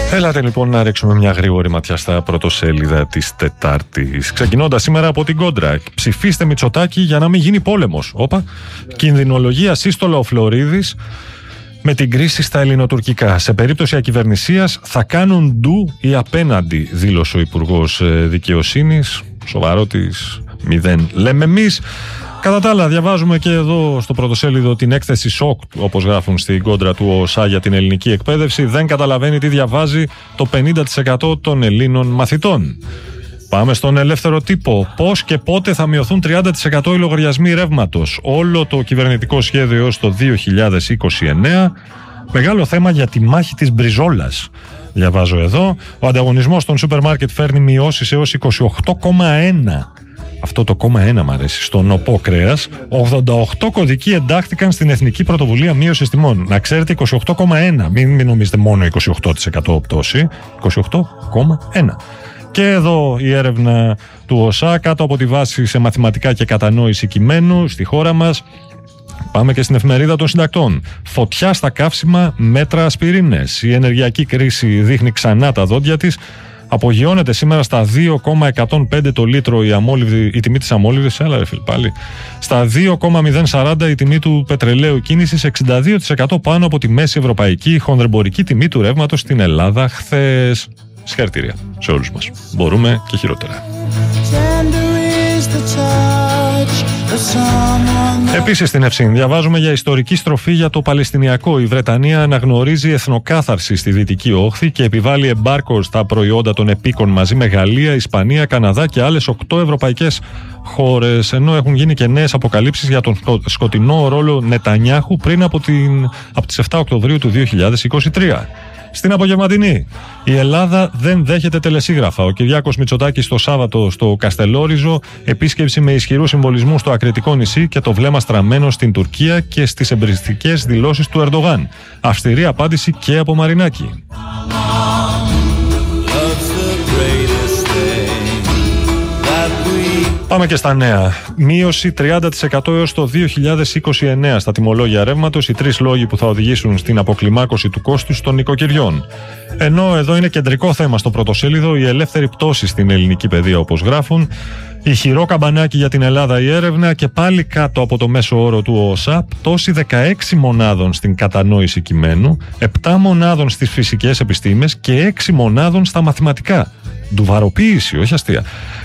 Έλατε λοιπόν να ρίξουμε μια γρήγορη ματιά στα πρωτοσέλιδα της Τετάρτης. Ξεκινώντας σήμερα από την κόντρα. Ψηφίστε Μητσοτάκη για να μην γίνει πόλεμος. Όπα. Κινδυνολογεί ασύστολα ο Φλωρίδης με την κρίση στα ελληνοτουρκικά. Σε περίπτωση ακυβερνησίας θα κάνουν ντου ή απέναντι, δήλωσε ο Υπουργός Δικαιοσύνης. Σοβαρότης 0. Λέμε εμείς. Κατά τα άλλα, διαβάζουμε και εδώ στο πρωτοσέλιδο την έκθεση σοκ, όπως γράφουν στην κόντρα του ΟΣΑ για την ελληνική εκπαίδευση. Δεν καταλαβαίνει τι διαβάζει το 50% των Ελλήνων μαθητών. Πάμε στον ελεύθερο τύπο. Πώς και πότε θα μειωθούν 30% οι λογαριασμοί ρεύματος? Όλο το κυβερνητικό σχέδιο έως το 2029. Μεγάλο θέμα για τη μάχη της μπριζόλας. Διαβάζω εδώ. Ο ανταγωνισμός των σούπερ μάρκετ φέρνει μειώσεις έως 28,1%. Αυτό το 0,1 μ' αρέσει. Στον ΟΠΟ κρέας, 88 κωδικοί εντάχθηκαν στην Εθνική Πρωτοβουλία Μείωσης Τιμών. Να ξέρετε, 28,1. Μην νομίζετε μόνο 28% πτώση. 28,1. Και εδώ η έρευνα του ΟΣΑ κάτω από τη βάση σε μαθηματικά και κατανόηση κειμένου στη χώρα μας. Πάμε και στην εφημερίδα των συντακτών. Φωτιά στα καύσιμα, μέτρα ασπιρίνες. Η ενεργειακή κρίση δείχνει ξανά τα δόντια της. Απογειώνεται σήμερα στα 2,105 το λίτρο η τιμή της αμόλυβδης, έλα ρε φίλ πάλι, στα 2,040 η τιμή του πετρελαίου κίνησης, 62% πάνω από τη μέση ευρωπαϊκή χονδρεμπορική τιμή του ρεύματος στην Ελλάδα χθες. Συγχαρητήρια σε όλους μας. Μπορούμε και χειρότερα. Επίσης στην Ευσύν διαβάζουμε για ιστορική στροφή για το Παλαιστινιακό. Η Βρετανία αναγνωρίζει εθνοκάθαρση στη Δυτική Όχθη και επιβάλλει εμπάρκο στα προϊόντα των επίκων μαζί με Γαλλία, Ισπανία, Καναδά και άλλες 8 ευρωπαϊκές χώρες. Ενώ έχουν γίνει και νέες αποκαλύψεις για τον σκοτεινό ρόλο Νετανιάχου πριν από τις 7 Οκτωβρίου του 2023. Στην απογευματινή, η Ελλάδα δεν δέχεται τελεσίγραφα. Ο Κυριάκος Μητσοτάκης το Σάββατο στο Καστελόριζο, επίσκεψη με ισχυρούς συμβολισμούς στο Ακριτικό νησί και το βλέμμα στραμμένο στην Τουρκία και στις εμπριστικές δηλώσεις του Ερντογάν. Αυστηρή απάντηση και από Μαρινάκη. Πάμε και στα νέα. Μείωση 30% έως το 2029 στα τιμολόγια ρεύματος, οι τρεις λόγοι που θα οδηγήσουν στην αποκλιμάκωση του κόστους των νοικοκυριών. Ενώ εδώ είναι κεντρικό θέμα στο πρωτοσέλιδο η ελεύθερη πτώση στην ελληνική παιδεία, όπως γράφουν. Ηχηρό καμπανάκι για την Ελλάδα η έρευνα και πάλι κάτω από το μέσο όρο του ΟΣΑ, πτώση 16 μονάδων στην κατανόηση κειμένου, 7 μονάδων στις φυσικές επιστήμες και 6 μονάδων στα μαθηματικά. Ντουβαροποίηση, όχι αστεία.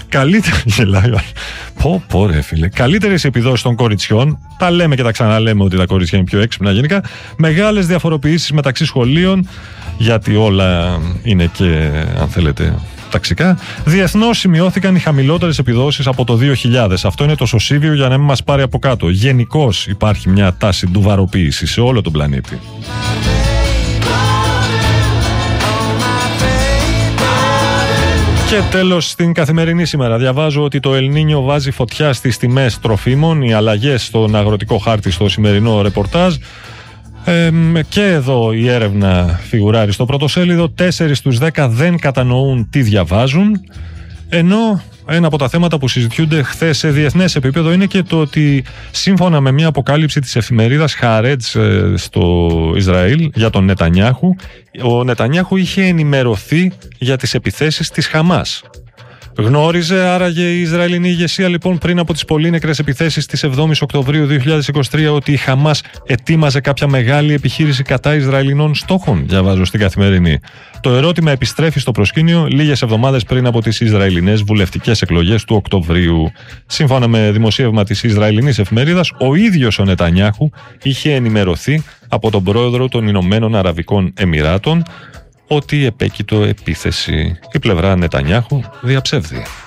Πω ρε φίλε. Καλύτερες επιδόσεις των κοριτσιών. Τα λέμε και τα ξαναλέμε ότι τα κορίτσια είναι πιο έξυπνα γενικά. Μεγάλες διαφοροποιήσεις μεταξύ σχολείων, γιατί όλα είναι και, αν θέλετε, ταξικά. Διεθνώς σημειώθηκαν οι χαμηλότερες επιδόσεις από το 2000. Αυτό είναι το σωσίβιο για να μην μας πάρει από κάτω. Γενικώς υπάρχει μια τάση ντουβαροποίηση σε όλο τον πλανήτη. Και τέλος, στην καθημερινή σήμερα διαβάζω ότι το Ελνίνιο βάζει φωτιά στις τιμές τροφίμων, οι αλλαγές στον αγροτικό χάρτη στο σημερινό ρεπορτάζ. Και εδώ η έρευνα φιγουράρει στο πρωτοσέλιδο. 4 στους 10 δεν κατανοούν τι διαβάζουν. Ενώ ένα από τα θέματα που συζητιούνται χθες σε διεθνές επίπεδο είναι και το ότι σύμφωνα με μια αποκάλυψη της εφημερίδας Χαρέτς στο Ισραήλ για τον Νετανιάχου, ο Νετανιάχου είχε ενημερωθεί για τις επιθέσεις της Χαμάς. Γνώριζε άραγε η Ισραηλινή ηγεσία λοιπόν πριν από τις πολύνεκρες επιθέσεις της 7ης Οκτωβρίου 2023 ότι η Χαμάς ετοίμαζε κάποια μεγάλη επιχείρηση κατά Ισραηλινών στόχων? Διαβάζω στην Καθημερινή. Το ερώτημα επιστρέφει στο προσκήνιο λίγες εβδομάδες πριν από τις Ισραηλινές βουλευτικές εκλογές του Οκτωβρίου. Σύμφωνα με δημοσίευμα της Ισραηλινής εφημερίδας, ο ίδιος ο Νετανιάχου είχε ενημερωθεί από τον πρόεδρο των Ηνωμένων Αραβικών Εμιράτων ότι επέκειτο επίθεση. Η πλευρά Νετανιάχου διαψεύδει.